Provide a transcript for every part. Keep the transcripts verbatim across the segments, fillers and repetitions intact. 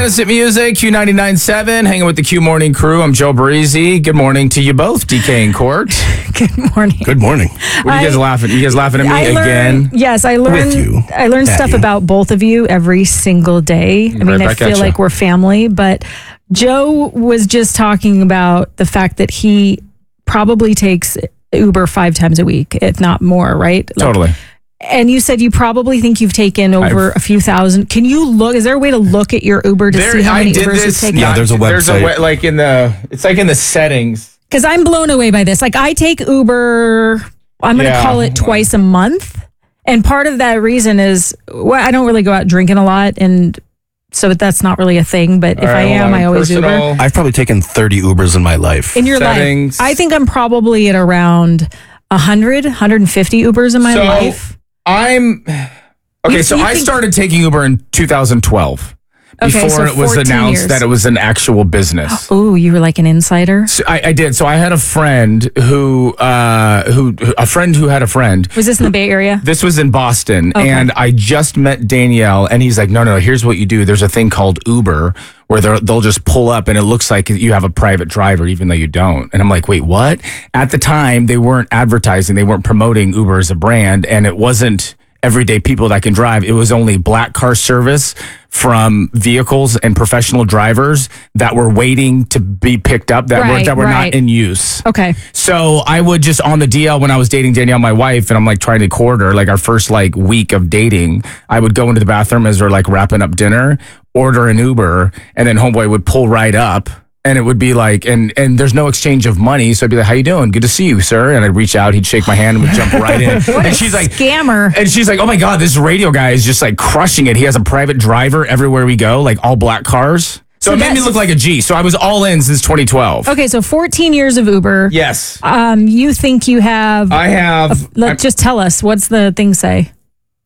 Innocent Music, Q ninety-nine point seven, hanging with the Q Morning crew. I'm Joe Breezy. Good morning to you both, D K and Court. Good morning. Good morning. What are you guys I- laughing? You guys laughing at me I again? learn, yes, I learn. With you. I learn At stuff you. about both of you every single day. I mean, Right I back at feel ya. like we're family. But Joe was just talking about the fact that he probably takes Uber five times a week, if not more. Right? Like, Totally. And you said you probably think you've taken over I've- a few thousand. Can you look? Is there a way to look at your Uber to see how I many did Ubers you've this. taken? Yeah, not- there's a There's a website. way, like in the. It's like in the settings. Because I'm blown away by this. Like I take Uber, I'm going to Yeah. call it twice a month. And part of that reason is, well, I don't really go out drinking a lot. And so that's not really a thing. But if All right, I hold am, on. I always Personal- Uber. I've probably taken thirty Ubers in my life. In your Settings. life, I think I'm probably at around one hundred, one hundred fifty Ubers in my So, life. I'm okay. You- so you I think- started taking Uber in two thousand twelve. Okay, Before so it was fourteen announced years. that it was an actual business. Oh, you were like an insider? So I, I did. So I had a friend who, uh, who, a friend who had a friend. Was this in the Bay Area? This was in Boston, Okay. and I just met Danielle, and he's like, "No, no, here's what you do. There's a thing called Uber where they'll they'll just pull up, and it looks like you have a private driver, even though you don't." And I'm like, "Wait, what?" At the time, they weren't advertising, they weren't promoting Uber as a brand, and it wasn't everyday people that can drive. It was only black car service from vehicles and professional drivers that were waiting to be picked up that were Right, that were right. not in use. Okay. So I would just on the D L when I was dating Danielle, my wife, and I'm like trying to court her, like our first like week of dating, I would go into the bathroom as we're like wrapping up dinner, order an Uber, and then homeboy would pull right up. And it would be like, and and there's no exchange of money. So I'd be like, "How you doing? Good to see you, sir." And I'd reach out, he'd shake my hand, and we'd jump right in. and she's like, Scammer. and she's like, "Oh my God, this radio guy is just like crushing it. He has a private driver everywhere we go, like all black cars." So, So it made me that's- look like a G. So I was all in since twenty twelve. Okay, so fourteen years of Uber. Yes, Um, you think you have, I have. let's just tell us, what's the thing say?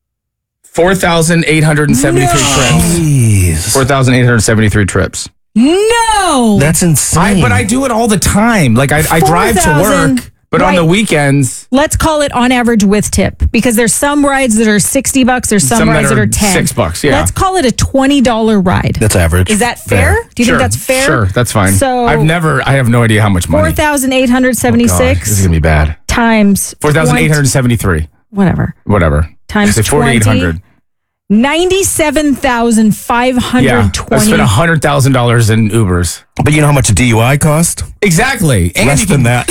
four thousand eight hundred seventy-three trips. Jeez. four thousand eight hundred seventy-three trips. No. That's insane. I, but I do it all the time. Like, I, I drive to four thousand, work, but on right. the weekends, Let's call it on average with tip because there's some rides that are sixty bucks, there's some, Some that rides that are are ten. six bucks, yeah. Let's call it a twenty dollars ride. That's average. Is that fair? Do you sure, think that's fair? Sure, that's fine. So I've never, I have no idea how much money. four thousand eight hundred God, this is seventy-six going to be bad. times four thousand eight hundred seventy-three. twenty whatever. Whatever. Times Say forty-eight hundred. ninety-seven thousand five Yeah. hundred I twenty. spent one hundred thousand dollars in Ubers. But you know how much a D U I cost? Exactly. And Less you than can- that.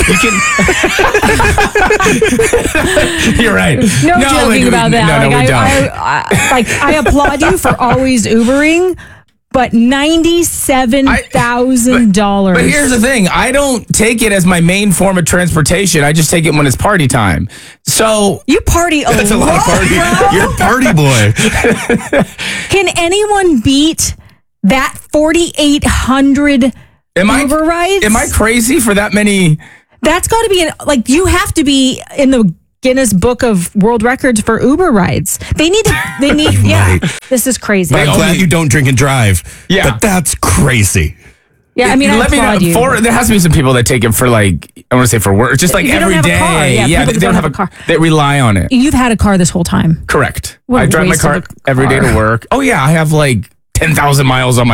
You can. You're right. No, but joking we- about that. No, no, like, we don't. I, I, I, like I applaud you for always Ubering, but ninety-seven thousand dollars. But here's the thing. I don't take it as my main form of transportation. I just take it when it's party time. So You party a That's a lot of party. You're a party boy. Can anyone beat that forty-eight hundred am I Uber rides? am I crazy for that many? That's got to be an, like you have to be in the Guinness Book of World Records for Uber rides. They need to. They need. yeah, this is crazy. I'm glad you don't drink and drive. Yeah. But that's crazy. yeah, I mean, I Let me know. applaud you. For, there has to be some people that take it for like I want to say for work, just like If you don't every have a day. car, yeah, people they that don't have a car. They rely on it. You've had a car this whole time. Correct. What a I drive my waste of car a every day car. to work. Oh yeah, I have like ten thousand miles on my